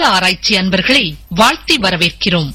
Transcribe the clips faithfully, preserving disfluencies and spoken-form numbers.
ஆராய்ச்சி அன்பர்களை வாழ்த்தி வரவேற்கிறோம்.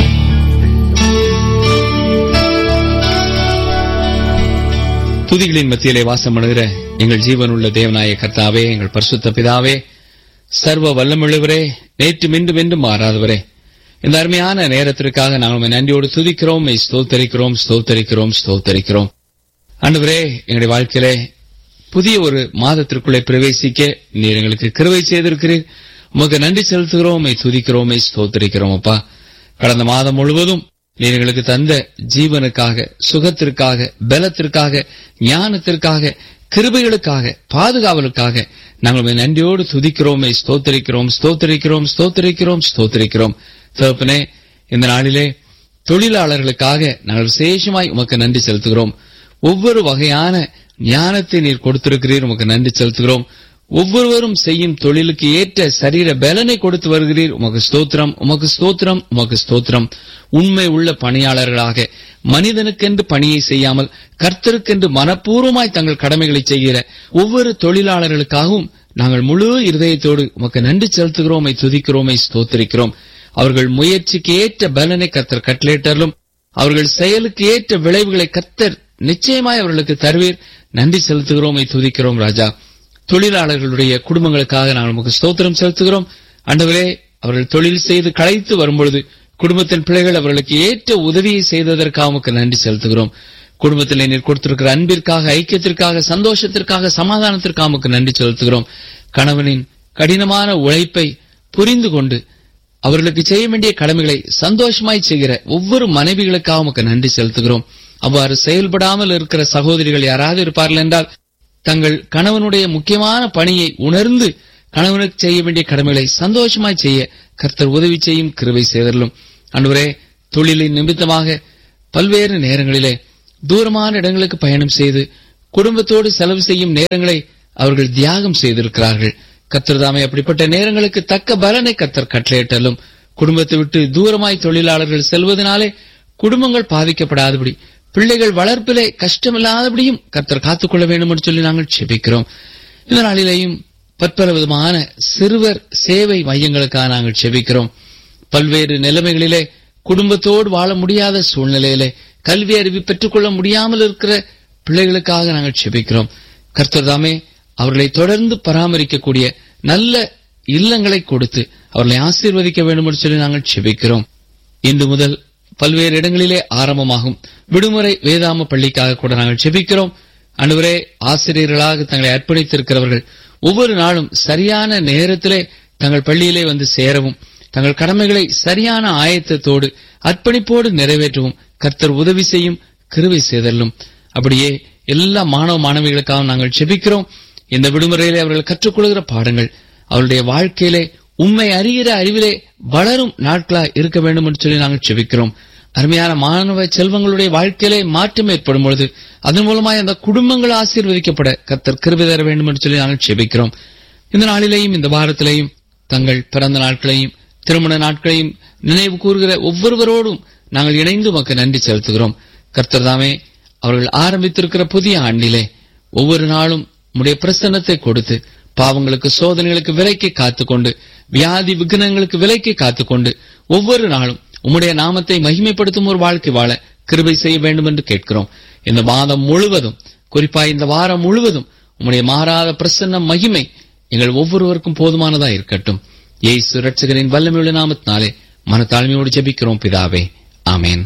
துதிகளின் மத்தியிலே வாசம் பண்ணுகிற எங்கள் ஜீவனுள்ள தேவனாய கர்த்தாவே, எங்கள் பரிசுத்த பிதாவே, சர்வ வல்லமுள்ளவரே, நேற்று மீண்டும் என்றும் மாறாதவரே, இந்த அருமையான நேரத்திற்காக நாங்கள் நன்றியோடு துதிக்கிறோம், ஸ்தோத்தரிக்கிறோம் ஸ்தோத்தரிக்கிறோம் ஸ்தோத்தரிக்கிறோம். ஆண்டவரே, எங்களுடைய வாழ்க்கையிலே புதிய ஒரு மாதத்திற்குள்ளே பிரவேசிக்க நீர் எங்களுக்கு கிருபை செய்திருக்கிறீர். உமக்கு நன்றி செலுத்துகிறோம், துதிக்கிறோம், ஸ்தோத்தரிக்கிறோம். அப்பா, கடந்த மாதம் முழுவதும் நீர் எங்களுக்கு தந்த ஜீவனுக்காக, சுகத்திற்காக, பலத்திற்காக, ஞானத்திற்காக, கிருபைகளுக்காக, பாதுகாவலுக்காக நாங்கள் நன்றியோடு துதிக்கிறோம், ஸ்தோத்தரிக்கிறோம் ஸ்தோத்தரிக்கிறோம் ஸ்தோத்தரிக்கிறோம் ஸ்தோத்தரிக்கிறோம். தகப்பனே, இந்த நாளிலே தொழிலாளர்களுக்காக நாங்கள் விசேஷமாய் உமக்கு நன்றி செலுத்துகிறோம். ஒவ்வொரு வகையான ஞானத்தை நீர் கொடுத்திருக்கிறீர், உமக்கு நன்றி செலுத்துகிறோம். ஒவ்வொருவரும் செய்யும் தொழிலுக்கு ஏற்ற சரீர பலனை கொடுத்து வருகிறீர், உமக்கு ஸ்தோத்திரம், உமக்கு ஸ்தோத்திரம், உமக்கு ஸ்தோத்திரம். உண்மை உள்ள பணியாளர்களாக மனிதனுக்கென்று பணியை செய்யாமல் கர்த்தருக்கென்று மனப்பூர்வமாய் தங்கள் கடமைகளை செய்கிற ஒவ்வொரு தொழிலாளர்களுக்காகவும் நாங்கள் முழு இருதயத்தோடு உமக்கு நன்றி செலுத்துகிறோம், துதிக்கிறோம், ஸ்தோத்திரிக்கிறோம். அவர்கள் முயற்சிக்கு ஏற்ற பலனை கர்த்தர் கட்டளையிட்டாலும் அவர்கள் செயலுக்கு ஏற்ற விளைவுகளை கர்த்தர் நிச்சயமாய் அவர்களுக்கு தருவீர். நன்றி செலுத்துகிறோம், துதிக்கிறோம். ராஜா, தொழிலாளர்களுடைய குடும்பங்களுக்காக நாங்கள் நமக்கு ஸ்தோத்திரம் செலுத்துகிறோம். ஆண்டவரே, அவர்கள் தொழில் செய்து களைத்து வரும்பொழுது குடும்பத்தின் பிள்ளைகள் அவர்களுக்கு ஏற்ற உதவியை செய்ததற்காக நமக்கு நன்றி செலுத்துகிறோம். குடும்பத்தில் நீர் கொடுத்திருக்கிற அன்பிற்காக, ஐக்கியத்திற்காக, சந்தோஷத்திற்காக, சமாதானத்திற்காக நமக்கு நன்றி செலுத்துகிறோம். கணவனின் கடினமான உழைப்பை புரிந்து கொண்டு அவர்களுக்கு செய்ய வேண்டிய கடமைகளை சந்தோஷமாய் செய்கிற ஒவ்வொரு மனைவிகளுக்காக நமக்கு நன்றி செலுத்துகிறோம். அவ்வாறு செயல்படாமல் இருக்கிற சகோதரிகள் யாராவது இருப்பார்கள் என்றால் தங்கள் கணவனுடைய முக்கியமான பணியை உணர்ந்து கணவனுக்கு செய்ய வேண்டிய கடமைகளை சந்தோஷமாய் செய்ய கர்த்தர் உதவி செய்யும், கிருபை செய்தலும். ஆண்டவரே, தொழிலின் நிமித்தமாக பல்வேறு நேரங்களிலே தூரமான இடங்களுக்கு பயணம் செய்து குடும்பத்தோடு செலவு செய்யும் நேரங்களை அவர்கள் தியாகம் செய்திருக்கிறார்கள். கர்த்தர் தாமே அப்படிப்பட்ட நேரங்களுக்கு தக்க பலனை கர்த்தர் கட்டளையிட்டாலும் குடும்பத்தை விட்டு தூரமாய் தொழிலாளர்கள் செல்வதனாலே குடும்பங்கள் பாதிக்கப்படாதபடி, பிள்ளைகள் வளர்ப்பிலே கஷ்டமில்லாதபடியும் கர்த்தர் காத்துக்கொள்ள வேண்டும் என்று சொல்லி நாங்கள் செபிக்கிறோம். இந்த நாளிலேயும் பற்பல விதமான சிறுவர் சேவை மையங்களுக்காக நாங்கள் செபிக்கிறோம். பல்வேறு நிலைமைகளிலே குடும்பத்தோடு வாழ முடியாத சூழ்நிலையிலே கல்வி அறிவு பெற்றுக் கொள்ள முடியாமல் இருக்கிற பிள்ளைகளுக்காக நாங்கள் செபிக்கிறோம். கர்த்தர் தாமே அவர்களை தொடர்ந்து பராமரிக்கக்கூடிய நல்ல இல்லங்களை கொடுத்து அவர்களை ஆசீர்வதிக்க வேண்டும் என்று சொல்லி நாங்கள் செபிக்கிறோம். இன்று முதல் பல்வேறு இடங்களிலே ஆரம்பமாகும் விடுமுறை வேதாம பள்ளிக்காக கூட நாங்கள் செபிக்கிறோம். ஆண்டவரே, ஆசிரியர்களாக தங்களை அர்ப்பணித்திருக்கிறவர்கள் ஒவ்வொரு நாளும் சரியான நேரத்திலே தங்கள் பள்ளியிலே வந்து சேரவும் தங்கள் கடமைகளை சரியான ஆயத்தத்தோடு அர்ப்பணிப்போடு நிறைவேற்றவும் கர்த்தர் உதவி செய்யும், கிருபை செய்தலும். அப்படியே எல்லா மாணவ மாணவிகளுக்காக நாங்கள் செபிக்கிறோம். இந்த விடுமுறையிலே அவர்கள் கற்றுக்கொள்கிற பாடங்கள் அவருடைய வாழ்க்கையிலே உண்மை அறிகிற அறிவிலே வளரும் நாட்களா இருக்க வேண்டும் என்று சொல்லி நாங்கள் செபிக்கிறோம். அருமையான மாணவ செல்வங்களுடைய வாழ்க்கையிலே மாற்றம் ஏற்படும் பொழுது அதன் மூலமாய் அந்த குடும்பங்கள் ஆசீர்வதிக்கப்பட கர்த்தர் கிருபை தர வேண்டும் என்று சொல்லி நாங்கள் செபிக்கிறோம். இந்த நாளிலேயும் இந்த வாரத்திலேயும் தங்கள் பிறந்த நாட்களையும் திருமண நாட்களையும் நினைவு கூறுகிற ஒவ்வொருவரோடும் நாங்கள் இணைந்து உமக்கு நன்றி செலுத்துகிறோம். கர்த்தர் தாமே அவர்கள் ஆரம்பித்திருக்கிற புதிய ஆண்டிலே ஒவ்வொரு நாளும் உம்முடைய பிரசன்னத்தை கொடுத்து பாவங்களுக்கு சோதனைகளுக்கு விலைக்கு காத்துக்கொண்டு வியாதி விக்னங்களுக்கு விலைக்கு காத்துக்கொண்டு ஒவ்வொரு நாளும் உம்முடைய நாமத்தை மகிமைப்படுத்தும் ஒரு வாழ்க்கை வாழ கிருபை செய்ய வேண்டும் என்று கேட்கிறோம். இந்த மாதம் முழுவதும், குறிப்பாக இந்த வாரம் முழுவதும் உம்முடைய மாறாத பிரசன்ன மகிமை எங்கள் ஒவ்வொருவருக்கும் போதுமானதா இருக்கட்டும். இயேசு இரட்சகரின் வல்லமையுள்ள நாமத்தினாலே மனத்தாழ்மையோடு ஜெபிக்கிறோம் பிதாவே, ஆமேன்.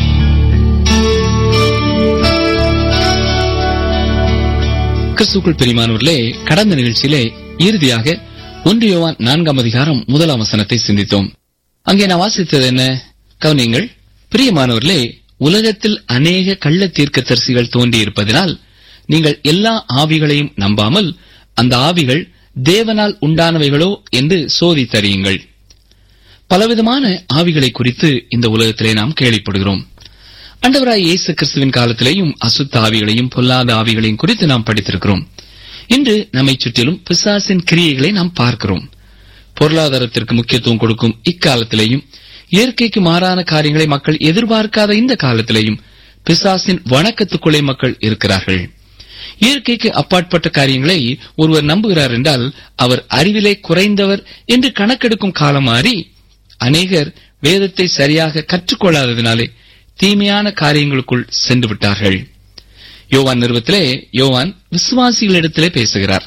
கிறிஸ்துவுக்குள் பிரியமானவர்களே, கடந்த நிகழ்ச்சியிலே இறுதியாக ஒன்று யோவான் நான்காம் அதிகாரம் முதலாம் வசனத்தை சிந்தித்தோம். அங்கே நான் வாசித்தது என்ன? கவனிங்கள். பிரியமானவர்களே, உலகத்தில் அநேக கள்ள தீர்க்கதரிசிகள் தோன்றியிருப்பதனால் நீங்கள் எல்லா ஆவிகளையும் நம்பாமல் அந்த ஆவிகள் தேவனால் உண்டானவைகளோ என்று சோதித்தறியுங்கள். பலவிதமான ஆவிகளை குறித்து இந்த உலகத்திலே நாம் கேள்விப்படுகிறோம். ஆண்டவராய் இயேசு கிறிஸ்துவின் காலத்திலேயும் அசுத்த ஆவிகளையும் பொல்லாத ஆவிகளையும் குறித்து நாம் படித்திருக்கிறோம். இன்று நம்மை சுற்றிலும் பிசாசின் கிரியைகளை நாம் பார்க்கிறோம். பொருளாதாரத்திற்கு முக்கியத்துவம் கொடுக்கும் இக்காலத்திலேயும் இயற்கைக்கு மாறான காரியங்களை மக்கள் எதிர்பார்க்காத இந்த காலத்திலேயும் பிசாசின் வணக்கத்துக்குள்ளே மக்கள் இருக்கிறார்கள். இயற்கைக்கு அப்பாற்பட்ட காரியங்களை ஒருவர் நம்புகிறார் என்றால் அவர் அறிவிலே குறைந்தவர் என்று கணக்கெடுக்கும் காலம் மாறி அநேகர் வேதத்தை சரியாக கற்றுக்கொள்ளாததினாலே தீமையான காரியங்களுக்குள் சென்று விட்டார்கள். யோவான் நிறுவத்திலே யோவான் விசுவாசிகளிடத்திலே பேசுகிறார்.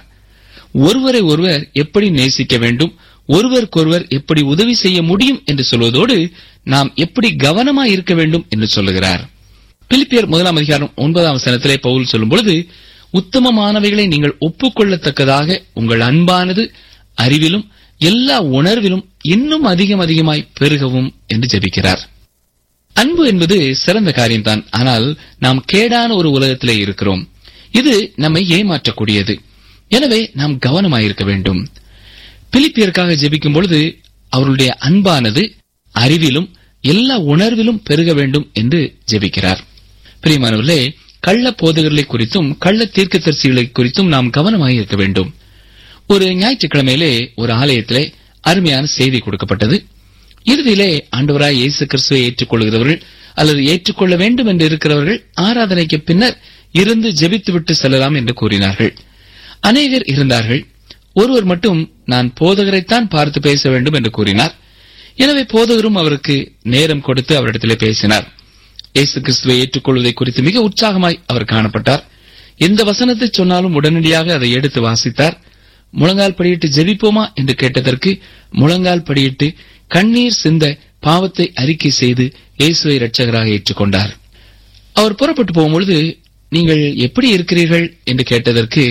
ஒருவரை ஒருவர் எப்படி நேசிக்க வேண்டும், ஒருவருக்கொருவர் எப்படி உதவி செய்ய முடியும் என்று சொல்வதோடு நாம் எப்படி கவனமாய் இருக்க வேண்டும் என்று சொல்லுகிறார். பிலிப்பியர் முதலாம் அதிகாரம் ஒன்பதாம் வசனத்திலே பவுல் சொல்லும் பொழுது, உத்தமமானவைகளை நீங்கள் ஒப்புக்கொள்ளத்தக்கதாக உங்கள் அன்பானது அறிவிலும் எல்லா உணர்விலும் இன்னும் அதிகம் அதிகமாய் பெருகவும் என்று ஜெபிக்கிறார். அன்பு என்பது சிறந்த காரியம்தான். ஆனால் நாம் கேடான ஒரு உலகத்திலே இருக்கிறோம். இது நம்மை ஏமாற்றக்கூடியது. எனவே நாம் கவனமாயிருக்க வேண்டும். பிலிப்பியருக்காக ஜெபிக்கும் பொழுது அவருடைய அன்பானது அறிவிலும் எல்லா உணர்விலும் பெருக வேண்டும் என்று ஜெபிக்கிறார். பிரியமானவர்களே, கள்ள போதகர்களை குறித்தும் கள்ள தீர்க்கதரிசிகளை குறித்தும் நாம் கவனமாயிருக்க வேண்டும். ஒரு ஞாயிற்றுக்கிழமையிலே ஒரு ஆலயத்திலே அருமையான செய்தி கொடுக்கப்பட்டது. இறுதியிலே ஆண்டவராய் இயேசு கிறிஸ்துவை ஏற்றுக்கொள்கிறவர்கள் அல்லது ஏற்றுக்கொள்ள வேண்டும் என்று இருக்கிறவர்கள் ஆராதனைக்கு பின்னர் இருந்து ஜெபித்துவிட்டு செல்லலாம் என்று கூறினார்கள். அநேகர் இருந்தார்கள். ஒருவர் மட்டும் நான் போதகரைத்தான் பார்த்து பேச வேண்டும் என்று கூறினார். எனவே போதகரும் அவருக்கு நேரம் கொடுத்து அவரிடத்திலே பேசினார். இயேசு கிறிஸ்துவை ஏற்றுக்கொள்வதை குறித்து மிக உற்சாகமாய் அவர் காணப்பட்டார். எந்த வசனத்தை சொன்னாலும் உடனடியாக அதை எடுத்து வாசித்தார். முழங்கால் படியிட்டு ஜெபிப்போமா என்று கேட்டதற்கு முழங்கால் படியிட்டு கண்ணீர் சிந்த பாவத்தை அறிக்கை செய்து இயேசுவை இரட்சகராக ஏற்றுக்கொண்டார். அவர் புறப்பட்டு போகும்பொழுது நீங்கள் எப்படி இருக்கிறீர்கள் என்று கேட்டதற்கு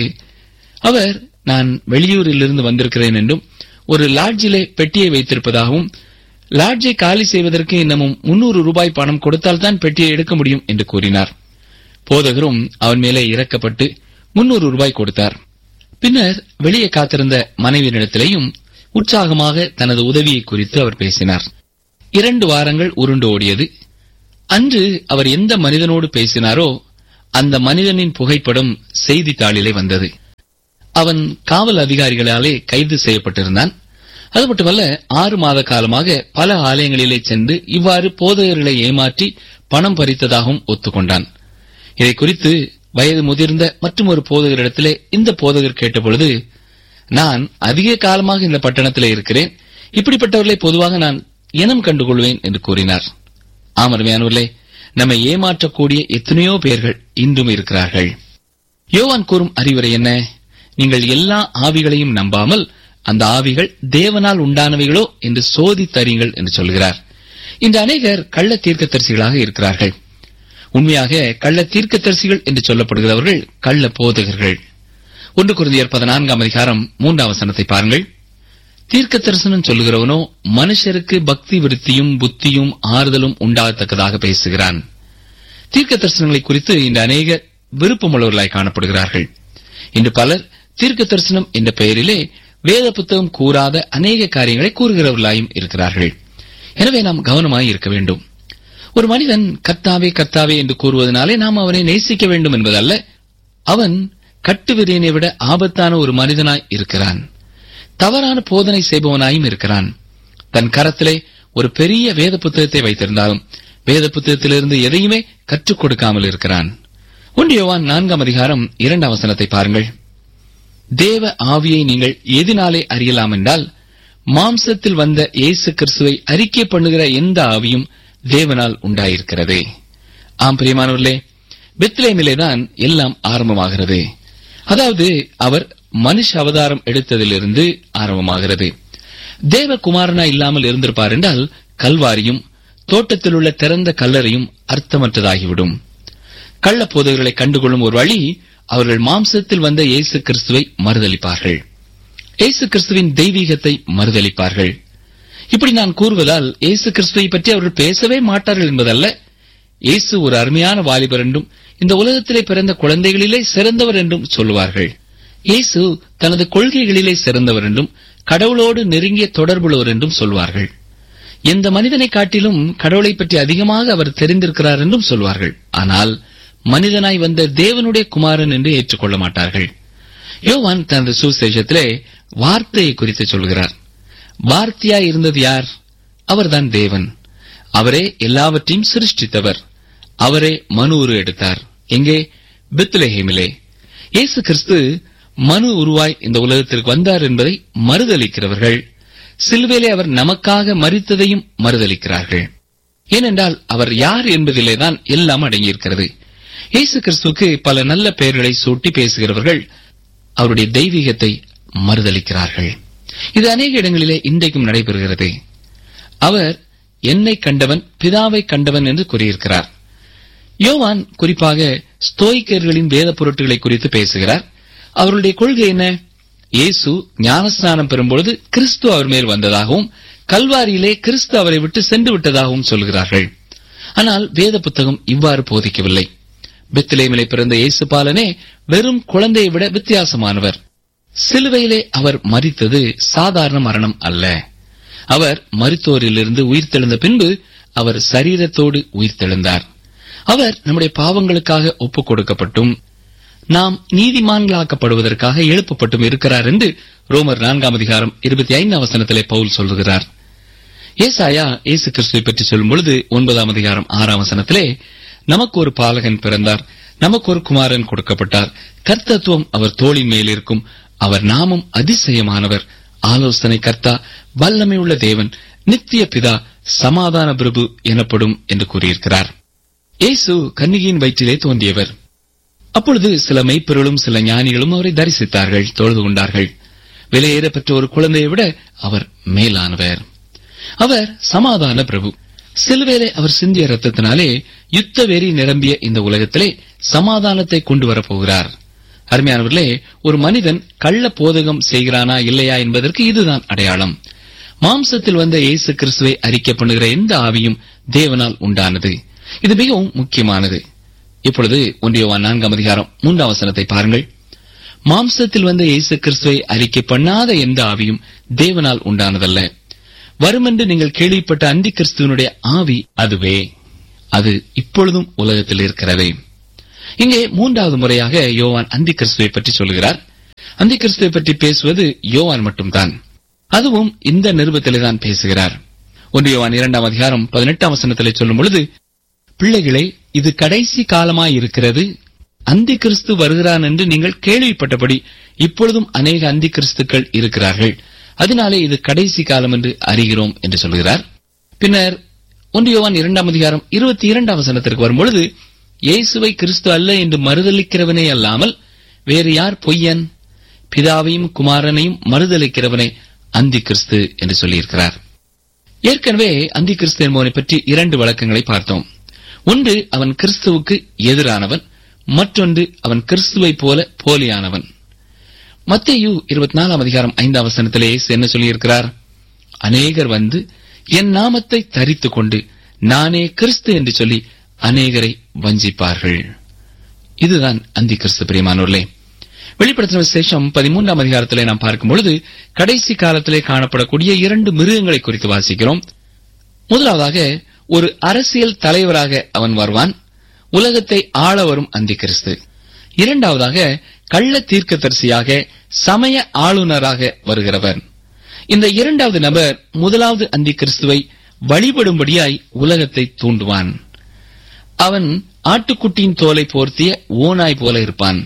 அவர் நான் வெளியூரில் இருந்து வந்திருக்கிறேன் என்றும் ஒரு லாட்ஜிலே பெட்டியை வைத்திருப்பதாகவும் லாட்ஜை காலி செய்வதற்கு இன்னமும் முன்னூறு ரூபாய் பணம் கொடுத்தால்தான் பெட்டியை எடுக்க முடியும் என்று கூறினார். போதகரும் அவன் மேலே இறக்கப்பட்டு முன்னூறு ரூபாய் கொடுத்தார். பின்னர் வெளியே காத்திருந்த மனைவியினிடத்திலேயும் உற்சாகமாக தனது உதவியை குறித்து அவர் பேசினார். இரண்டு வாரங்கள் உருண்டு ஓடியது. அன்று அவர் எந்த மனிதனோடு பேசினாரோ அந்த மனிதனின் புகைப்படம் செய்தித்தாளிலே வந்தது. அவன் காவல் அதிகாரிகளாலே கைது செய்யப்பட்டிருந்தான். அது மட்டுமல்ல, ஆறு மாத காலமாக பல ஆலயங்களிலே சென்று இவ்வாறு போதகர்களை ஏமாற்றி பணம் பறித்ததாகவும் ஒத்துக்கொண்டான். இதை குறித்து வயது முதிர்ந்த மற்றும் ஒரு போதகரிடத்திலே இந்த போதகர் கேட்டபொழுது, நான் அதிக காலமாக இந்த பட்டணத்திலே இருக்கிறேன், இப்படிப்பட்டவர்களை பொதுவாக நான் இனம் கண்டுகொள்வேன் என்று கூறினார். ஆமருமையானவர்களே, நம்மை ஏமாற்றக்கூடிய எத்தனையோ பேர்கள் இன்றும் இருக்கிறார்கள். யோவான் கூறும் அறிவுரை என்ன? நீங்கள் எல்லா ஆவிகளையும் நம்பாமல் அந்த ஆவிகள் தேவனால் உண்டானவைகளோ என்று சோதித்தறியுங்கள் என்று சொல்கிறார். இந்த அநேகர் கள்ள தீர்க்கதரிசிகளாக இருக்கிறார்கள். உண்மையாக கள்ள தீர்க்கதரிசிகள் என்று சொல்லப்படுகிறவர்கள் கள்ள போதகர்கள். ஒன்று கொரிந்தியர் பதினான்காம் அதிகாரம் மூன்றாம் வசனத்தை பாருங்கள். தீர்க்க தரிசனம் சொல்லுகிறவனோ மனுஷருக்கு பக்தி விருத்தியும் புத்தியும் ஆறுதலும் உண்டாகத்தக்கதாக பேசுகிறான். தீர்க்க தரிசனங்களை குறித்து இன்று அநேகர் விருப்பமுள்ளவர்களாய் காணப்படுகிறார்கள். இன்று பலர் தீர்க்க தரிசனம் என்ற பெயரிலே வேத புத்தகம் கூறாத அநேக காரியங்களை கூறுகிறவர்களாயும் இருக்கிறார்கள். எனவே நாம் கவனமாய் இருக்க வேண்டும். ஒரு மனிதன் கர்த்தாவே கர்த்தாவே என்று கூறுவதனாலே நாம் அவனை நேசிக்க வேண்டும் என்பதல்ல. அவன் கட்டுவிரியனை விட ஆபத்தான ஒரு மனிதனாய் இருக்கிறான். தவறான போதனை செய்பவனாயும் இருக்கிறான். தன் கரத்திலே ஒரு பெரிய வேத புத்தகத்தை வைத்திருந்தாலும் வேத புத்தகத்திலிருந்து எதையுமே கற்றுக் கொடுக்காமல் இருக்கிறான். ஒன்று யோவான் நான்காம் அதிகாரம் இரண்டாம் வசனத்தை பாருங்கள். தேவ ஆவியை நீங்கள் எதினாலே அறியலாம் என்றால், மாம்சத்தில் வந்த இயேசு கிறிஸ்துவை அறிக்கை பண்ணுகிற எந்த ஆவியும் தேவனால் உண்டாயிருக்கிறது. ஆம் பிரியமானவர்களே, பெத்லேமிலேதான் எல்லாம் ஆரம்பமாகிறது. அதாவது அவர் மனுஷ அவதாரம் எடுத்ததிலிருந்து ஆரம்பமாகிறது. தேவகுமாரனா இல்லாமல் இருந்திருப்பார் என்றால் கல்வாரியும் தோட்டத்தில் உள்ள திறந்த கல்லறையும் அர்த்தமற்றதாகிவிடும். கள்ள போதகர்களை கண்டுகொள்ளும் ஒரு வழி, அவர்கள் மாம்சத்தில் வந்த இயேசு கிறிஸ்துவை மறுதலிப்பார்கள். இயேசு கிறிஸ்துவின் தெய்வீகத்தை மறுதலிப்பார்கள். இப்படி நான் கூறுவதால் இயேசு கிறிஸ்துவை பற்றி அவர்கள் பேசவே மாட்டார்கள் என்பதல்ல. இயேசு ஒரு அருமையான வாலிபர் என்றும் இந்த உலகத்திலே பிறந்த குழந்தைகளிலே சிறந்தவர் என்றும் சொல்லுவார்கள். இயேசு தனது கொள்கைகளிலே சிறந்தவர் என்றும் கடவுளோடு நெருங்கிய தொடர்புள்ளவர் என்றும் சொல்வார்கள். எந்த மனிதனை காட்டிலும் கடவுளை பற்றி அதிகமாக அவர் தெரிந்திருக்கிறார் என்றும் சொல்வார்கள். ஆனால் மனிதனாய் வந்த தேவனுடைய குமாரன் என்று ஏற்றுக்கொள்ள மாட்டார்கள். யோவான் தனது சுவிசேஷத்திலே வார்த்தையை குறித்து சொல்கிறார். வார்த்தையாய் இருந்தது யார்? அவர்தான் தேவன். அவரே எல்லாவற்றையும் சிருஷ்டித்தவர். அவரே மனு உரு எடுத்தார். எங்கே? பெத்லெஹேமிலே. இயேசு கிறிஸ்து மனு உருவாய் இந்த உலகத்திற்கு வந்தார் என்பதை மறுதலிக்கிறவர்கள் சிலுவையிலே அவர் நமக்காக மரித்ததையும் மறுதலிக்கிறார்கள். ஏனென்றால் அவர் யார் என்பதிலேதான் எல்லாம் அடங்கியிருக்கிறது. இயேசு கிறிஸ்துவுக்கு பல நல்ல பெயர்களை சூட்டி பேசுகிறவர்கள் அவருடைய தெய்வீகத்தை மறுதலிக்கிறார்கள். இது அநேக இடங்களிலே இன்றைக்கும் நடைபெறுகிறது. அவர் என்னை கண்டவன் பிதாவை கண்டவன் என்று கூறியிருக்கிறார். யோவான் குறிப்பாக ஸ்தோயிக்கர்களின் வேத பொருட்களை குறித்து பேசுகிறார். அவருடைய கொள்கை என்ன? இயேசு ஞானஸ்நானம் பெறும்பொழுது கிறிஸ்து அவர் மேல் வந்ததாகவும் கல்வாரியிலே கிறிஸ்து அவரை விட்டு சென்று விட்டதாகவும் சொல்கிறார்கள். ஆனால் வேத புத்தகம் இவ்வாறு போதிக்கவில்லை. பெத்லெகேமிலே பிறந்த இயேசு பாலனே வெறும் குழந்தையை விட வித்தியாசமானவர். சிலுவையிலே அவர் மரித்தது சாதாரண மரணம் அல்ல. அவர் மரித்தோரிலிருந்து உயிர்த்தெழுந்த பின்பு அவர் சரீரத்தோடு உயிர்த்தெழுந்தார். அவர் நம்முடைய பாவங்களுக்காக ஒப்புக் கொடுக்கப்பட்டும் நாம் நீதிமான்களாக்கப்படுவதற்காக எழுப்பப்பட்டும் இருக்கிறார் என்று ரோமர் நான்காம் அதிகாரம் இருபத்தி ஐந்தாம் வசனத்திலே பவுல் சொல்லுகிறார். ஏசாயா இயேசு கிறிஸ்துவை பற்றி சொல்லும் பொழுது ஒன்பதாம் அதிகாரம் ஆறாம் வசனத்திலே, நமக்கு ஒரு பாலகன் பிறந்தார், நமக்கு ஒரு குமாரன் கொடுக்கப்பட்டார், கர்த்தத்துவம் அவர் தோளின் மேல் இருக்கும், அவர் நாமம் அதிசயமானவர், ஆலோசனை கர்த்தா, வல்லமை உள்ள தேவன், நித்திய பிதா, சமாதான பிரபு எனப்படும் என்று கூறியிருக்கிறார். இயேசு கன்னிகையின் வயிற்றிலே தோன்றியவர். அப்பொழுது சில மெய்ப்பொருளும் சில ஞானிகளும் அவரை தரிசித்தார்கள், தொழுது கொண்டார்கள். விலையேற பெற்ற ஒரு குழந்தையை விட அவர் மேலானவர். அவர் சமாதான பிரபு. சிலுவையிலே அவர் சிந்திய ரத்தத்தினாலே யுத்த வெறி நிரம்பிய இந்த உலகத்திலே சமாதானத்தை கொண்டு வரப்போகிறார். அருமையானவர்களே, ஒரு மனிதன் கள்ள போதகம் செய்கிறானா இல்லையா என்பதற்கு இதுதான் அடையாளம். மாம்சத்தில் வந்த இயேசு கிறிஸ்துவை அறிக்கை பண்ணுகிற எந்த ஆவியும் தேவனால் உண்டானது. இது மிகவும் முக்கியமானது. இப்பொழுது ஒன்று யோவான் நான்காம் அதிகாரம் மூன்றாம் வசனத்தை பாருங்கள். மாம்சத்தில் வந்த இயேசு கிறிஸ்துவை அறிக்கை பண்ணாத எந்த ஆவியும் தேவனால் உண்டானதல்ல. வருமென்று நீங்கள் கேள்விப்பட்ட அந்தி கிறிஸ்துவனுடைய ஆவி அதுவே. அது இப்பொழுதும் உலகத்தில் இருக்கிறது. இங்கே மூன்றாவது முறையாக யோவான் அந்தி கிறிஸ்துவை பற்றி சொல்கிறார். அந்தி கிறிஸ்துவை பற்றி பேசுவது யோவான் மட்டும்தான். அதுவும் இந்த நிருபத்திலேதான் பேசுகிறார். ஒன்று யோவான் இரண்டாம் அதிகாரம் பதினெட்டாம் வசனத்திலே சொல்லும் பொழுது, பிள்ளைகளே, இது கடைசி காலமாயிருக்கிறது, அந்தி கிறிஸ்து வருகிறான் என்று நீங்கள் கேள்விப்பட்டபடி இப்பொழுதும் அநேக அந்தி கிறிஸ்துக்கள் இருக்கிறார்கள், அதனாலே இது கடைசி காலம் என்று அறிகிறோம் என்று சொல்கிறார். பின்னர் ஒன்று யோவான் இரண்டாம் அதிகாரம் இருபத்தி இரண்டாம் வசனத்திற்கு வரும்பொழுது, இயேசுவை கிறிஸ்து அல்ல என்று மறுதலிக்கிறவனே அல்லாமல் வேறு யார் பொய்யன்? பிதாவையும் குமாரனையும் மறுதலிக்கிறவனே அந்தி கிறிஸ்து என்று சொல்லியிருக்கிறார். ஏற்கனவே அந்தி கிறிஸ்து என்பவனை பற்றி இரண்டு வழக்கங்களை பார்த்தோம். ஒன்று, அவன் கிறிஸ்துவுக்கு எதிரானவன், மற்றொன்று அவன் கிறிஸ்துவை போல போலியானவன். மத்தேயு இருபத்தி நாலாம் அதிகாரம் ஐந்தாம் வசனத்திலே என்ன சொல்லியிருக்கிறார்? அநேகர் வந்து என் நாமத்தை தரித்துக் கொண்டு நானே கிறிஸ்து என்று சொல்லி அநேகரை வஞ்சிப்பார்கள். இதுதான் அந்தி கிறிஸ்து. பிரியமானோர்களே, வெளிப்படுத்தின விசேஷம் பதிமூன்றாம் அதிகாரத்திலே நாம் பார்க்கும் பொழுது கடைசி காலத்திலே காணப்படக்கூடிய இரண்டு மிருகங்களை குறித்து வாசிக்கிறோம். முதலாவதாக ஒரு அரசியல் தலைவராக அவன் வருவான், உலகத்தை ஆள வரும் அந்தி கிறிஸ்து. இரண்டாவதாக கள்ள தீர்க்கதரிசியாக சமய ஆளுநராக வருகிறவர். இந்த இரண்டாவது நபர் முதலாவது அந்தி கிறிஸ்துவை வழிபடும்படியாய் உலகத்தை தூண்டுவான். அவன் ஆட்டுக்குட்டியின் தோலை போர்த்திய ஓனாய் போல இருப்பான்.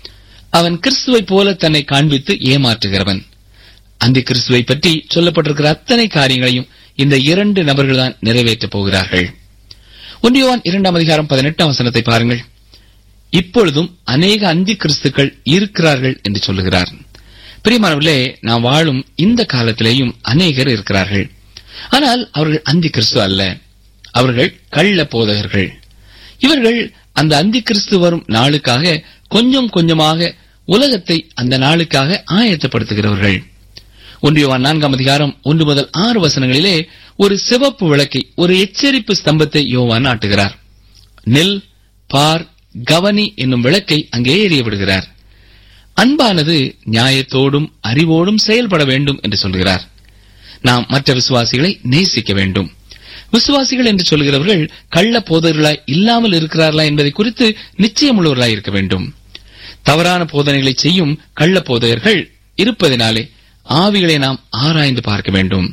அவன் கிறிஸ்துவை போல தன்னை காண்பித்து ஏமாற்றுகிறவன். அந்தி கிறிஸ்துவை பற்றி சொல்லப்பட்டிருக்கிற அத்தனை காரியங்களையும் இந்த இரண்டு நபர்கள்தான் நிறைவேற்றப் போகிறார்கள். ஒன்று யோவான் இரண்டாம் அதிகாரம் பதினெட்டாம் வசனத்தை பாருங்கள். இப்பொழுதும் அநேக அந்தி கிறிஸ்துக்கள் இருக்கிறார்கள் என்று சொல்லுகிறார். பிரியமானவர்களே, நாம் வாழும் இந்த காலத்திலேயும் அநேகர் இருக்கிறார்கள். ஆனால் அவர்கள் அந்தி கிறிஸ்து அல்ல, அவர்கள் கள்ள போதகர்கள். இவர்கள் அந்த அந்தி கிறிஸ்து வரும் நாளுக்காக கொஞ்சம் கொஞ்சமாக உலகத்தை அந்த நாளுக்காக ஆயத்தப்படுத்துகிறவர்கள். ஒன்று யோவான் நான்காம் அதிகாரம் ஒன்று முதல் ஆறு வசனங்களிலே ஒரு சிவப்பு விளக்கை, ஒரு எச்சரிப்பு ஸ்தம்பத்தை யோவான் ஆட்டுகிறார். நெல், பார், கவனி என்னும் விளக்கை அங்கே எரிய விடுகிறார். அன்பானது நியாயத்தோடும் அறிவோடும் செயல்பட வேண்டும் என்று சொல்கிறார். நாம் மற்ற விசுவாசிகளை நேசிக்க வேண்டும். விசுவாசிகள் என்று சொல்கிறவர்கள் கள்ள போதகர்களாய் இல்லாமல் இருக்கிறார்களா என்பதை குறித்து நிச்சயமுள்ளவர்களாய் இருக்க வேண்டும். தவறான போதனைகளை செய்யும் கள்ள போதகர்கள் இருப்பதினாலே ஆவிகளை நாம் ஆராய்ந்து பார்க்க வேண்டும்.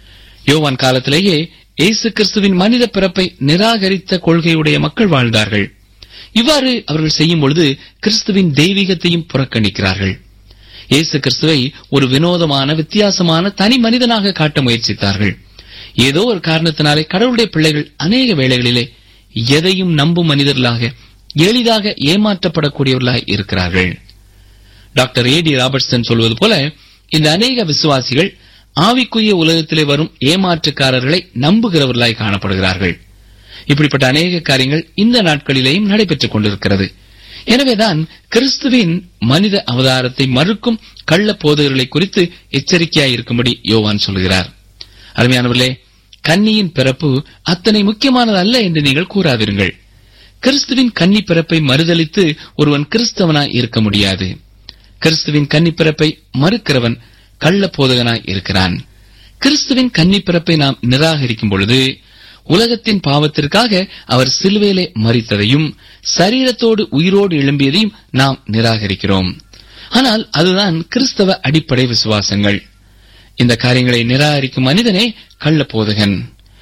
யோவான் காலத்திலேயே இயேசு கிறிஸ்துவின் மனித பிறப்பை நிராகரித்த கொள்கையுடைய மக்கள் வாழ்ந்தார்கள். இவ்வாறு அவர்கள் செய்யும் பொழுது கிறிஸ்துவின் தெய்வீகத்தையும் புறக்கணிக்கிறார்கள். இயேசு கிறிஸ்துவை ஒரு வினோதமான, வித்தியாசமான தனி மனிதனாக காட்ட முயற்சித்தார்கள். ஏதோ ஒரு காரணத்தினாலே கடவுளுடைய பிள்ளைகள் அநேக வேளைகளிலே எதையும் நம்பும் மனிதர்களாக எளிதாக ஏமாற்றப்படக்கூடியவர்களாக இருக்கிறார்கள். டாக்டர் ஏ டி ராபர்ட்சன் சொல்வது போல, இந்த அநேக விசுவாசிகள் ஆவிக்குரிய உலகத்திலே வரும் ஏமாற்றுக்காரர்களை நம்புகிறவர்களாய் காணப்படுகிறார்கள். இப்படிப்பட்ட அநேக காரியங்கள் இந்த நாட்களிலேயும் நடைபெற்றுக் கொண்டிருக்கிறது. எனவேதான் கிறிஸ்துவின் மனித அவதாரத்தை மறுக்கும் கள்ள போதகர்களை குறித்து எச்சரிக்கையாயிருக்கும்படி யோவான் சொல்கிறார். அருமையானவர்களே, கன்னியின் பிறப்பு அத்தனை முக்கியமானது அல்ல என்று நீங்கள் கூறாதிருங்கள். கிறிஸ்துவின் கன்னி பிறப்பை மறுதலித்து ஒருவன் கிறிஸ்தவனாய் இருக்க முடியாது. கிறிஸ்துவின் கன்னி பிறப்பை மறுக்கிறவன் கள்ள போதகனாய் இருக்கிறான். கிறிஸ்துவின் கன்னி பிறப்பை நாம் நிராகரிக்கும் பொழுது உலகத்தின் பாவத்திற்காக அவர் சிலுவையிலே மரித்ததையும் சரீரத்தோடு உயிரோடு எழும்பியதையும் நாம் நிராகரிக்கிறோம். ஆனால் அதுதான் கிறிஸ்தவ அடிப்படை விசுவாசங்கள். இந்த காரியங்களை நிராகரிக்கும் மனிதனே கள்ள போதகன்.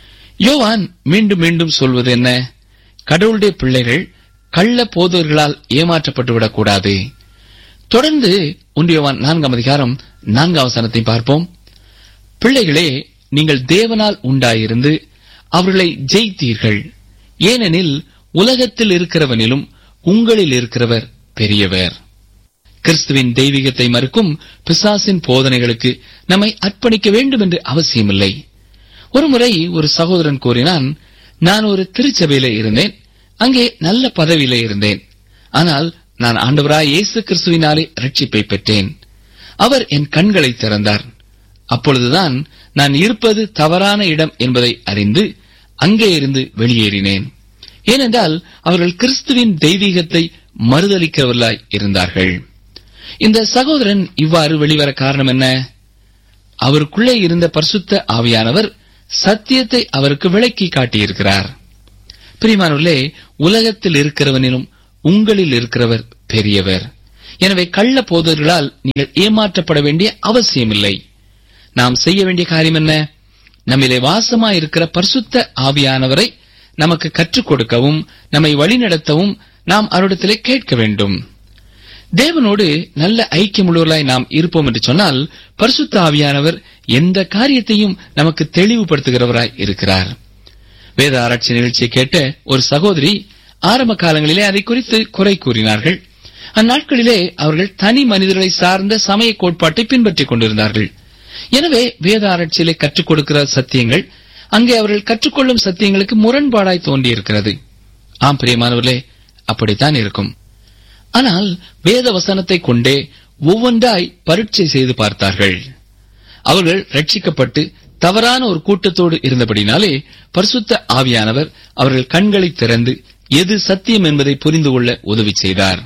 யோவான் மீண்டும் மீண்டும் சொல்வது என்ன? கடவுளுடைய பிள்ளைகள் கள்ள போதகர்களால் ஏமாற்றப்பட்டுவிடக் கூடாது. தொடர்ந்து ஒன்று யோவான் நான்காம் அதிகாரம் நான்காம் வசனத்தை பார்ப்போம். பிள்ளைகளே, நீங்கள் தேவனால் உண்டாயிருந்து அவர்களை ஜெயித்தீர்கள். ஏனெனில் உலகத்தில் இருக்கிறவனிலும் உங்களில் இருக்கிறவர் பெரியவர். கிறிஸ்துவின் தெய்வீகத்தை மறுக்கும் பிசாசின் போதனைகளுக்கு நம்மை அர்ப்பணிக்க வேண்டும் என்று அவசியமில்லை. ஒருமுறை ஒரு சகோதரன் கூறினான், நான் ஒரு திருச்சபையிலே இருந்தேன், அங்கே நல்ல பதவியிலே இருந்தேன். ஆனால் நான் ஆண்டவராய் இயேசு கிறிஸ்துவினாலே ரட்சிப்பை பெற்றேன். அவர் என் கண்களை திறந்தார். அப்பொழுதுதான் நான் இருப்பது தவறான இடம் என்பதை அறிந்து அங்கே இருந்து வெளியேறினேன். ஏனென்றால் அவர்கள் கிறிஸ்துவின் தெய்வீகத்தை மறுதலிக்கிறவர்களாய் இருந்தார்கள். இந்த சகோதரன் இவ்வாறு வெளிவர காரணம் என்ன? அவருக்குள்ளே இருந்த பரிசுத்த ஆவியானவர் சத்தியத்தை அவருக்கு விளக்கி காட்டியிருக்கிறார். பிரியமானவர்களே, உலகத்தில் இருக்கிறவனிலும் உங்களில் இருக்கிறவர் பெரியவர். எனவே கள்ள போதகர்களால் நீங்கள் ஏமாற்றப்பட வேண்டிய அவசியமில்லை. நாம் செய்ய வேண்டிய காரியம் என்ன? நம்மிலே வாசமாயிருக்கிற பரிசுத்த ஆவியானவரை நமக்கு கற்றுக் கொடுக்கவும் நம்மை வழிநடத்தவும் நாம் அவரிடத்திலே கேட்க வேண்டும். தேவனோடு நல்ல ஐக்கியமுள்ளவர்களாய் நாம் இருப்போம் என்று சொன்னால் பரிசுத்த ஆவியானவர் எந்த காரியத்தையும் நமக்கு தெளிவுபடுத்துகிறவராய் இருக்கிறார். வேத ஆராய்ச்சி நிகழ்ச்சியை கேட்ட ஒரு சகோதரி ஆரம்ப காலங்களிலே அதை குறித்து குறை கூறினார்கள். அந்நாட்களிலே அவர்கள் தனி மனிதர்களை சார்ந்த சமய கோட்பாட்டை பின்பற்றிக் கொண்டிருந்தார்கள். எனவே வேத ஆராய்ச்சியிலே கற்றுக் கொடுக்கிற சத்தியங்கள் அங்கே அவர்கள் கற்றுக்கொள்ளும் சத்தியங்களுக்கு முரண்பாடாய் தோன்றியிருக்கிறது. ஆம் பிரியமானவர்களே, அப்படித்தான் இருக்கும். ஆனால் வேத வசனத்தை கொண்டே ஒவ்வொன்றாய் பரீட்சை செய்து பார்த்தார்கள். அவர்கள் ரட்சிக்கப்பட்டு தவறான ஒரு கூட்டத்தோடு இருந்தபடினாலே பரிசுத்த ஆவியானவர் அவர்கள் கண்களை திறந்து எது சத்தியம் என்பதை புரிந்து கொள்ள உதவி செய்தார்.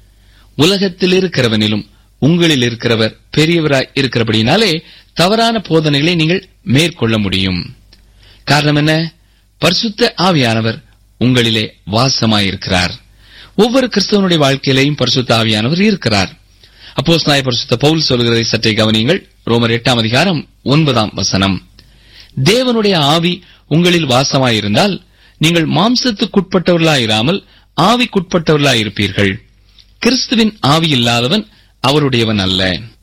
உலகத்தில் இருக்கிறவனிலும் உங்களில் இருக்கிறவர் பெரியவராய் இருக்கிறபடினாலே தவறான போதனைகளை நீங்கள் மேற்கொள்ள முடியும். காரணம் என்ன? பரிசுத்த ஆவியானவர் உங்களிலே வாசமாயிருக்கிறார். ஒவ்வொரு கிறிஸ்தவனுடைய வாழ்க்கையிலேயும் பரிசுத்த ஆவியானவர் இருக்கிறார். அப்போஸ்தலனாகிய பரிசுத்த பவுல் சொல்கிறதை சற்றே கவனியுங்கள். ரோமர் எட்டாம் அதிகாரம் ஒன்பதாம் வசனம். தேவனுடைய ஆவி உங்களில் வாசமாயிருந்தால் நீங்கள் மாம்சத்துக்குட்பட்டவர்களாயிராமல் ஆவிக்குட்பட்டவர்களாயிருப்பீர்கள். கிறிஸ்துவின் ஆவி இல்லாதவன் அவருடையவன் அல்ல.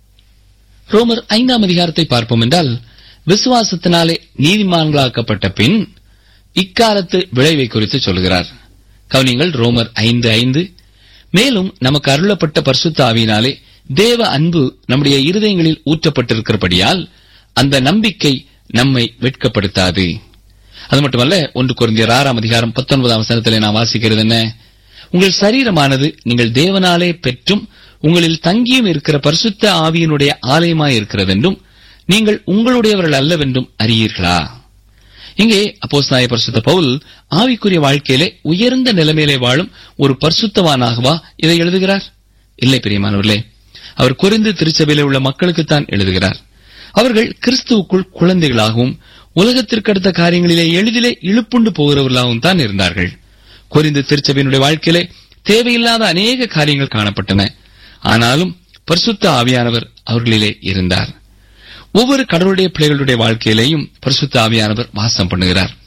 ரோமர் ஐந்தாம் அதிகாரத்தை பார்ப்போம் என்றால், விசுவாசத்தினாலே நீதிமான்களாக்கப்பட்ட பின் இக்காலத்து விளைவை குறித்து சொல்கிறார். கவனிங்கள், ரோமர் ஐந்து ஐந்து. மேலும் நமக்கு அருளப்பட்ட பரிசுத்த ஆவியினாலே தேவ அன்பு நம்முடைய இருதயங்களில் ஊற்றப்பட்டிருக்கிறபடியால் அந்த நம்பிக்கை நம்மை வெட்கப்படுத்தாது. அது மட்டுமல்ல, ஒன்று கொரிந்தியர் ஆறாம் அதிகாரம் பத்தொன்பதாம் வசனத்திலே நாம் வாசிக்கிறது என்ன? உங்கள் சரீரமானது நீங்கள் தேவனாலே பெற்றும் உங்களில் தங்கியும் இருக்கிற பரிசுத்த ஆவியினுடைய ஆலயமாயிருக்கிறது என்றும் நீங்கள் உங்களுடையவர்கள் அல்லவென்றும் அறியீர்களா? இங்கே அப்போஸ்தலனாகிய பரிசுத்த பவுல் ஆவிக்குரிய வாழ்க்கையிலே உயர்ந்த நிலைமையிலே வாழும் ஒரு பரிசுத்தவானாகவா இதை எழுதுகிறார்? இல்லை பிரியமானவர்களே, அவர் கொரிந்து திருச்சபையிலே உள்ள மக்களுக்குத்தான் எழுதுகிறார். அவர்கள் கிறிஸ்துவுக்குள் குழந்தைகளாகவும் உலகத்திற்கு அடுத்த காரியங்களிலே எளிதிலே இழுப்புண்டு போகிறவர்களாகவும் தான் இருந்தார்கள். கொரிந்து திருச்சபையினுடைய வாழ்க்கையிலே தேவையில்லாத அநேக காரியங்கள் காணப்பட்டன. ஆனாலும் பரிசுத்த ஆவியானவர் அவர்களிலே இருந்தார். ஒவ்வொரு கடவுளுடைய பிள்ளைகளுடைய வாழ்க்கையிலேயும் பரிசுத்த ஆவியானவர் வாசம் பண்ணுகிறார்.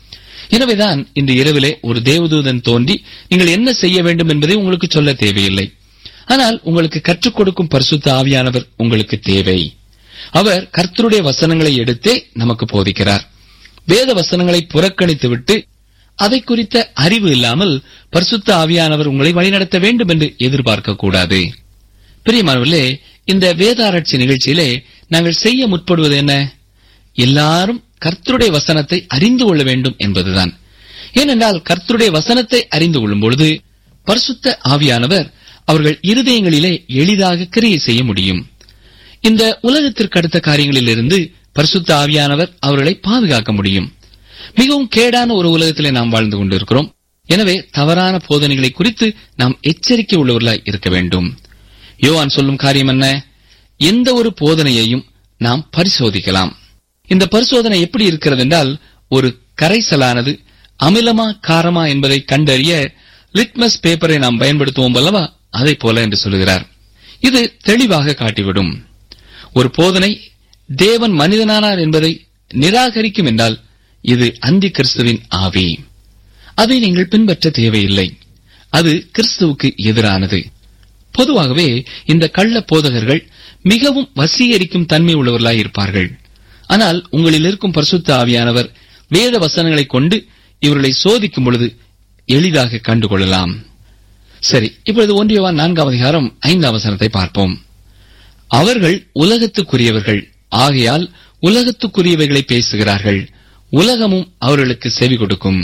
எனவேதான் இன்று இரவிலே ஒரு தேவதூதன் தோன்றி நீங்கள் என்ன செய்ய வேண்டும் என்பதை உங்களுக்கு சொல்ல தேவையில்லை. ஆனால் உங்களுக்கு கற்றுக் கொடுக்கும் பரிசுத்த ஆவியானவர் உங்களுக்கு தேவை. அவர் கர்த்தருடைய வசனங்களை எடுத்தே நமக்கு போதிக்கிறார். வேத வசனங்களை புறக்கணித்துவிட்டு அதை குறித்த அறிவு இல்லாமல் பரிசுத்த ஆவியானவர் உங்களை வழிநடத்த வேண்டும் என்று எதிர்பார்க்க கூடாது. பிரியமானவர்களே, இந்த வேதாராய்ச்சி நிகழ்ச்சியிலே நாங்கள் செய்ய முற்படுவது என்ன? எல்லாரும் கர்த்தருடைய வசனத்தை அறிந்து கொள்ள வேண்டும் என்பதுதான். ஏனென்றால் கர்த்தருடைய வசனத்தை அறிந்து கொள்ளும் பொழுது பரிசுத்த ஆவியானவர் அவர்கள் இருதயங்களிலே எளிதாக கிரியை செய்ய முடியும். இந்த உலகத்திற்கு அடுத்த காரியங்களிலிருந்து பரிசுத்த ஆவியானவர் அவர்களை பாதுகாக்க முடியும். மிகவும் கேடான ஒரு உலகத்திலே நாம் வாழ்ந்து கொண்டிருக்கிறோம். எனவே தவறான போதனைகளை குறித்து நாம் எச்சரிக்கை உள்ளவர்களாய் இருக்க வேண்டும். யோவான் சொல்லும் காரியம் என்ன? எந்த ஒரு போதனையையும் நாம் பரிசோதிக்கலாம். இந்த பரிசோதனை எப்படி இருக்கிறது என்றால், ஒரு கரைசலானது அமிலமா காரமா என்பதை கண்டறிய லிட்மஸ் பேப்பரை நாம் பயன்படுத்துவோம் அல்லவா, அதை போல என்று சொல்லுகிறார். இது தெளிவாக காட்டிவிடும். ஒரு போதனை தேவன் மனிதனானார் என்பதை நிராகரிக்கும் என்றால் இது அந்தி கிறிஸ்துவின் ஆவி. அதை நீங்கள் பின்பற்ற தேவையில்லை. அது கிறிஸ்துவுக்கு எதிரானது. பொதுவாகவே இந்த கள்ள போதகர்கள் மிகவும் வசீகரிக்கும் தன்மை உள்ளவர்களாய் இருப்பார்கள். ஆனால் உங்களில் இருக்கும் பரிசுத்த ஆவியானவர் வேத வசனங்களை கொண்டு இவர்களை சோதிக்கும் பொழுது எளிதாக கண்டுகொள்ளலாம். சரி, இப்பொழுது ஒன்று யோவான் நான்காம் அதிகாரம் ஐந்தாம் வசனத்தை பார்ப்போம். அவர்கள் உலகத்துக்குரியவர்கள் ஆகையால் உலகத்துக்குரியவைகளை பேசுகிறார்கள், உலகமும் அவர்களுக்கு செவி கொடுக்கும்.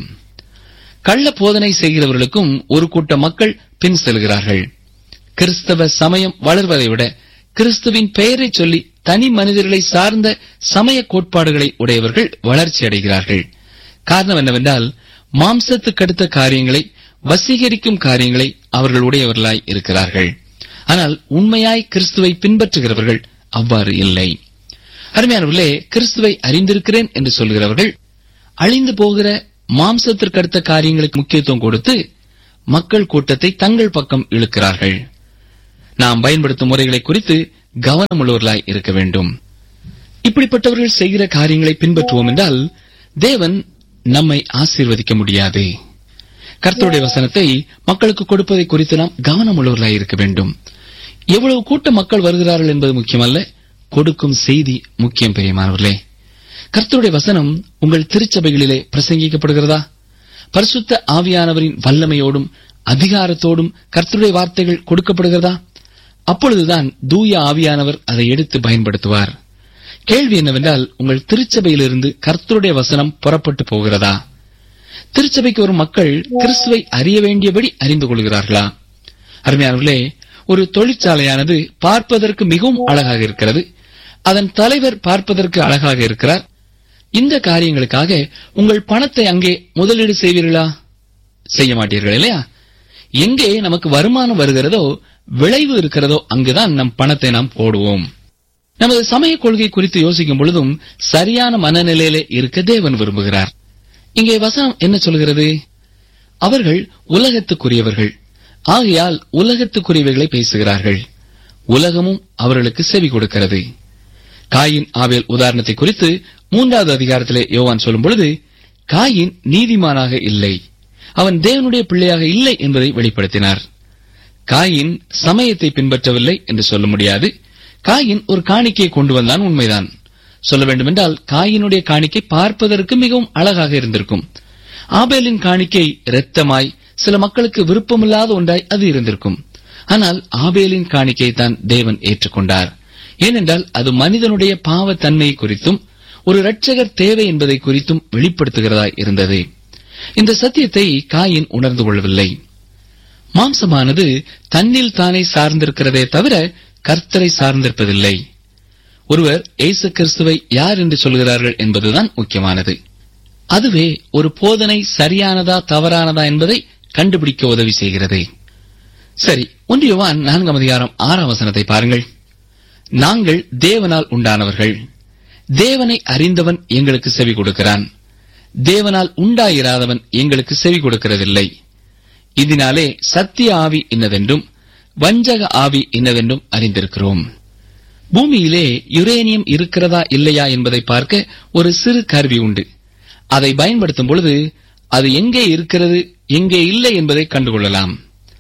கள்ள போதனை செய்கிறவர்களுக்கும் ஒரு கூட்ட மக்கள் பின் செல்கிறார்கள். கிறிஸ்தவ சமயம் வளர்வதை விட கிறிஸ்துவின் பெயரை சொல்லி தனி மனிதர்களை சார்ந்த சமய கோட்பாடுகளை உடையவர்கள் வளர்ச்சி அடைகிறார்கள். காரணம் என்னவென்றால், மாம்சத்துக்கடுத்த காரியங்களை வசீகரிக்கும் காரியங்களை அவர்கள் உடையவர்களாய் இருக்கிறார்கள். ஆனால் உண்மையாய் கிறிஸ்துவை பின்பற்றுகிறவர்கள் அவ்வாறு இல்லை. அருமையானவர்களே, கிறிஸ்துவை அறிந்திருக்கிறேன் என்று சொல்கிறவர்கள் அழிந்து போகிற மாம்சத்திற்கடுத்த காரியங்களுக்கு முக்கியத்துவம் கொடுத்து மக்கள் கூட்டத்தை தங்கள் பக்கம் இழுக்கிறார்கள். நாம் பயன்படுத்தும் முறைகளை குறித்து கவனமுள்ளவர்களாய் இருக்க வேண்டும். இப்படிப்பட்டவர்கள் செய்கிற காரியங்களை பின்பற்றுவோம் என்றால் தேவன் நம்மை ஆசீர்வதிக்க முடியாது. கர்த்தருடைய வசனத்தை மக்களுக்கு கொடுப்பதை குறித்து நாம் கவனமுள்ளவர்களாய் இருக்க வேண்டும். எவ்வளவு கூட்ட மக்கள் வருகிறார்கள் என்பது முக்கியமல்ல, கொடுக்கும் செய்தி முக்கியம். பிரியமானவர்களே, கர்த்தருடைய வசனம் உங்கள் திருச்சபைகளிலே பிரசங்கிக்கப்படுகிறதா? பரிசுத்த ஆவியானவரின் வல்லமையோடும் அதிகாரத்தோடும் கர்த்தருடைய வார்த்தைகள் கொடுக்கப்படுகிறதா? அப்பொழுதுதான் தூய ஆவியானவர் அதை எடுத்து பயன்படுத்துவார். கேள்வி என்னவென்றால், உங்கள் திருச்சபையிலிருந்து கர்த்தருடைய வசனம் புறப்பட்டு போகிறதா? திருச்சபைக்கு வரும் மக்கள் கிறிஸ்துவை அறிய வேண்டியபடி அறிந்து கொள்கிறார்களா? அருமையானவர்களே, ஒரு தொழிற்சாலையானது பார்ப்பதற்கு மிகவும் அழகாக இருக்கிறது. அதன் தலைவர் பார்ப்பதற்கு அழகாக இருக்கிறார். இந்த காரியங்களுக்காக உங்கள் பணத்தை அங்கே முதலீடு செய்வீர்களா? செய்ய மாட்டீர்கள் இல்லையா? எங்கே நமக்கு வருமானம் வருகிறதோ, விளைவு இருக்கிறதோ, அங்குதான் நம் பணத்தை நாம் போடுவோம். நமது சமய கொள்கை குறித்து யோசிக்கும் பொழுதும் சரியான மனநிலையிலே இருக்க தேவன் விரும்புகிறார். இங்கே வசனம் என்ன சொல்கிறது? அவர்கள் உலகத்துக்குரியவர்கள் ஆகையால் உலகத்துக்குரியவைகளை பேசுகிறார்கள், உலகமும் அவர்களுக்கு செவி கொடுக்கிறது. காயின் ஆபேல் உதாரணத்தை குறித்து மூன்றாவது அதிகாரத்திலே யோவான் சொல்லும் பொழுது, காயின் நீதிமானாக இல்லை, அவன் தேவனுடைய பிள்ளையாக இல்லை என்பதை வெளிப்படுத்தினார். காயின் சமயத்தை பின்பற்றவில்லை என்று சொல்ல முடியாது. காயின் ஒரு காணிக்கையை கொண்டு வந்தான், உண்மைதான். சொல்ல வேண்டுமென்றால் காயினுடைய காணிக்கை பார்ப்பதற்கு மிகவும் அழகாக இருந்திருக்கும். ஆபேலின் காணிக்கை இரத்தமாய் சில மக்களுக்கு விருப்பமில்லாத ஒன்றாய் அது இருந்திருக்கும். ஆனால் ஆபேலின் காணிக்கை தான் தேவன் ஏற்றுக்கொண்டார். ஏனென்றால் அது மனிதனுடைய பாவத்தன்மையை குறித்தும் ஒரு இரட்சகர் தேவை என்பதை குறித்தும் வெளிப்படுத்துகிறதாய் இருந்தது. இந்த சத்தியத்தை காயின் உணர்ந்து கொள்ளவில்லை. மாம்சமானது தன்னில் தானே சார்ந்திருக்கிறதே தவிர கர்த்தரை சார்ந்திருப்பதில்லை. ஒருவர் இயேசு கிறிஸ்துவை யார் என்று சொல்கிறார்கள் என்பதுதான் முக்கியமானது. அதுவே ஒரு போதனை சரியானதா தவறானதா என்பதை கண்டுபிடிக்க உதவி செய்கிறது. சரி, ஒன்று யோவான் நான்காம் அதிகாரம் ஆறாம் வசனத்தை பாருங்கள். நாங்கள் தேவனால் உண்டானவர்கள், தேவனை அறிந்தவன் எங்களுக்கு செவி கொடுக்கிறான், தேவனால் உண்டாயிராதவன் எங்களுக்கு செவி கொடுக்கிறதில்லை. இதனாலே சத்திய ஆவி இன்னதென்றும் வஞ்சக ஆவி இன்னதென்றும் அறிந்திருக்கிறோம். பூமியிலே யுரேனியம் இருக்கிறதா இல்லையா என்பதை பார்க்க ஒரு சிறு கருவி உண்டு. அதை பயன்படுத்தும் பொழுது அது எங்கே இருக்கிறது, எங்கே இல்லை என்பதை கண்டுகொள்ளலாம்.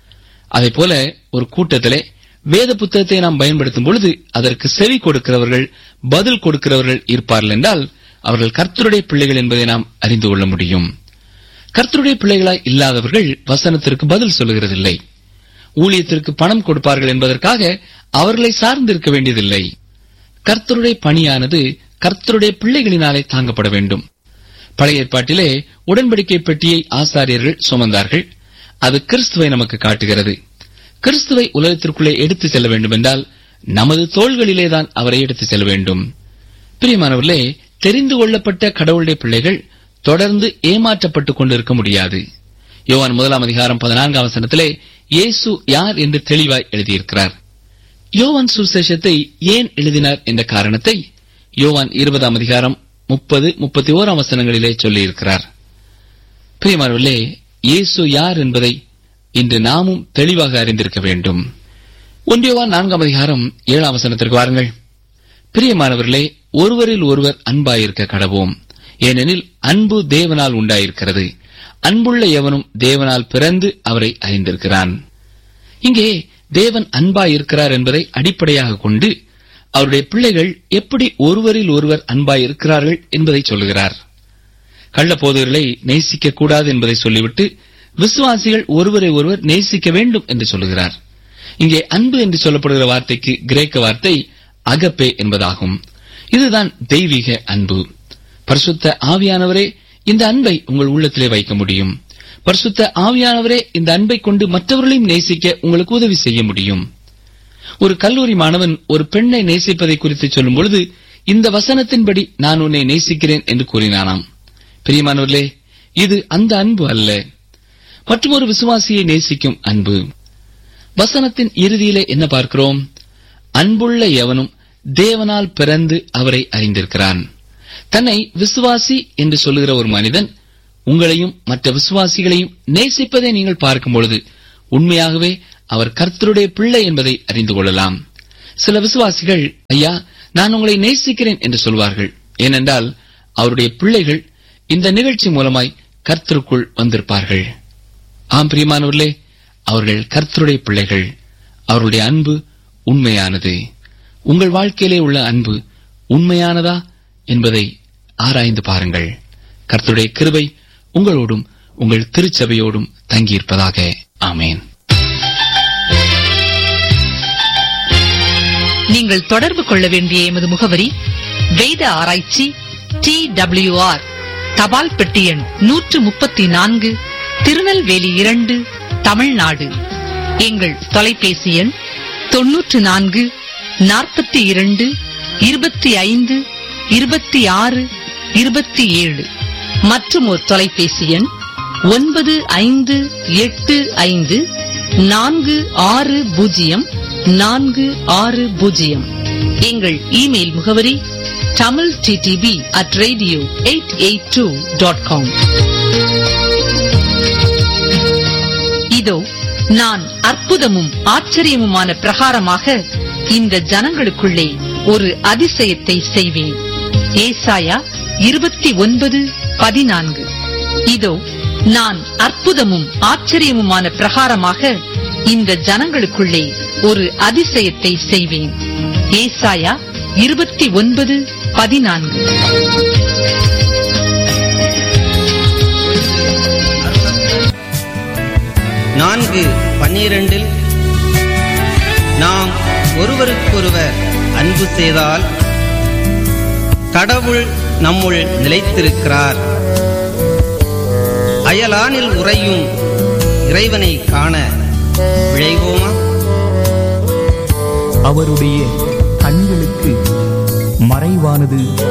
அதேபோல ஒரு கூட்டத்திலே வேத புத்தகத்தை நாம் பயன்படுத்தும் பொழுது அதற்கு செவி கொடுக்கிறவர்கள், பதில் கொடுக்கிறவர்கள் இருப்பார்கள் என்றால் அவர்கள் கர்த்தருடைய பிள்ளைகள் என்பதை நாம் அறிந்து கொள்ள முடியும். கர்த்தருடைய பிள்ளைகளாய் இல்லாதவர்கள் வசனத்திற்கு பதில் சொல்லுகிறதில்லை. ஊழியத்திற்கு பணம் கொடுப்பார்கள் என்பதற்காக அவர்களை சார்ந்திருக்க வேண்டியதில்லை. கர்த்தருடைய பணியானது கர்த்தருடைய பிள்ளைகளினாலே தாங்கப்பட வேண்டும். பழைய ஏற்பாட்டிலே உடன்படிக்கை பெட்டியை ஆசாரியர்கள் சுமந்தார்கள். அது கிறிஸ்துவை நமக்கு காட்டுகிறது. கிறிஸ்துவை உலகத்திற்குள்ளே எடுத்துச் செல்ல வேண்டும் என்றால் நமது தோள்களிலேதான் அவரை எடுத்துச் செல்ல வேண்டும். பிரியமானவர்களே, தெரிந்து கொள்ளப்பட்ட கடவுளுடைய பிள்ளைகள் தொடர்ந்து ஏமாற்றப்பட்டுக் கொண்டிருக்க முடியாது. யோவான் முதலாம் அதிகாரம் பதினான்காம் வசனத்திலே இயேசு யார் என்று தெளிவாய் எழுதியிருக்கிறார். யோவான் சுவிசேஷத்தை ஏன் எழுதினார் என்ற காரணத்தை யோவான் இருபதாம் அதிகாரம் முப்பது முப்பத்தி ஓராம் வசனங்களிலே சொல்லியிருக்கிறார். பிரியமானவர்களே, இயேசு யார் என்பதை இன்று நாமும் தெளிவாக அறிந்திருக்க வேண்டும். ஒன்றியோவான் நான்காம் அதிகாரம் ஏழாம் வசனத்திற்கு வாருங்கள். பிரியமானவர்களே, ஒருவரில் ஒருவர் அன்பாயிருக்க கடவோம். ஏனெனில் அன்பு தேவனால் உண்டாயிருக்கிறது. அன்புள்ள எவனும் தேவனால் பிறந்து அவரை அறிந்திருக்கிறான். இங்கே தேவன் அன்பாயிருக்கிறார் என்பதை அடிப்படையாக கொண்டு அவருடைய பிள்ளைகள் எப்படி ஒருவரில் ஒருவர் அன்பாயிருக்கிறார்கள் என்பதை சொல்லுகிறார். கள்ளப்போதகர்களை நேசிக்க கூடாது என்பதை சொல்லிவிட்டு விசுவாசிகள் ஒருவரை ஒருவர் நேசிக்க வேண்டும் என்று சொல்லுகிறார். இங்கே அன்பு என்று சொல்லப்படுகிற வார்த்தைக்கு கிரேக்க வார்த்தை அகப்பே என்பதாகும். இதுதான் தெய்வீக அன்பு. பரிசுத்த ஆவியானவரே இந்த அன்பை உங்கள் உள்ளத்திலே வைக்க முடியும். பரிசுத்த ஆவியானவரே இந்த அன்பை கொண்டு மற்றவர்களையும் நேசிக்க உங்களுக்கு உதவி செய்ய முடியும். ஒரு கல்லூரி மாணவன் ஒரு பெண்ணை நேசிப்பதை குறித்து சொல்லும் பொழுது இந்த வசனத்தின்படி நான் உன்னை நேசிக்கிறேன் என்று கூறினானாம். பிரியமானவர்களே, இது அந்த அன்பு அல்ல, மற்றொரு விசுவாசியை நேசிக்கும் அன்பு. வசனத்தின் இறுதியிலே என்ன பார்க்கிறோம்? அன்புள்ள எவனும் தேவனால் பிறந்து அவரை அறிந்திருக்கிறான். தன்னை விசுவாசி என்று சொல்லுகிற ஒரு மனிதன் உங்களையும் மற்ற விசுவாசிகளையும் நேசிப்பதை நீங்கள் பார்க்கும் பொழுது உண்மையாகவே அவர் கர்த்தருடைய பிள்ளை என்பதை அறிந்து கொள்ளலாம். சில விசுவாசிகள், ஐயா, நான் உங்களை நேசிக்கிறேன் என்று சொல்வார்கள். ஏனென்றால் அவருடைய பிள்ளைகள் இந்த நிகழ்ச்சி மூலமாய் கர்த்தருக்குள் வந்திருப்பார்கள். ஆம் பிரியமானவர்களே, அவர்கள் கர்த்தருடைய பிள்ளைகள். அவருடைய அன்பு உண்மையானது. உங்கள் வாழ்க்கையிலே உள்ள அன்பு உண்மையானதா என்பதை ஆராய்ந்து பாருங்கள். கர்த்தருடைய கிருபை உங்களோடும் உங்கள் திருச்சபையோடும் தங்கியிருப்பதாக. ஆமேன். நீங்கள் தொடர்பு கொள்ள வேண்டிய எமது முகவரி வேத ஆராய்ச்சி டி டபிள்யூ ஆர் தபால் பெட்டி எண் நூற்று முப்பத்தி நான்கு, திருநெல்வேலி இரண்டு, தமிழ்நாடு. எங்கள் தொலைபேசி எண் தொன்னூற்று நான்கு நாற்பத்தி இரண்டு இருபத்தி ஐந்து இருபத்தி ஆறு இருபத்தி ஏழு. மற்றும் ஒரு தொலைபேசி எண் ஒன்பது ஐந்து எட்டு ஐந்து நான்கு ஆறு பூஜ்ஜியம் நான்கு ஆறு பூஜ்ஜியம். எங்கள் இமெயில் முகவரி Tamil TDP at radio eight eight two dot com. இதோ நான் அற்புதமும் ஆச்சரியமுமான பிரகாரமாக இந்த ஜனங்களுக்குள்ளே ஒரு அதிசயத்தை செய்வேன். ஏசாயா இருபத்தி ஒன்பது பதினான்கு. இதோ நான் அற்புதமும் ஆச்சரியமுமான பிரகாரமாக இந்த ஜனங்களுக்குள்ளே ஒரு அதிசயத்தை செய்வேன். ஏசாயா இருபத்தி ஒன்பது பதினான்கு. நான்கு பன்னிரண்டில் நாம் ஒருவருக்கொருவர் அன்பு செய்தால் கடவுள் நம்முள் நிலைத்திருக்கிறார். அயலானில் உறையும் இறைவனை காண விழைவோமா? அவருடைய கண்களுக்கு மறைவானது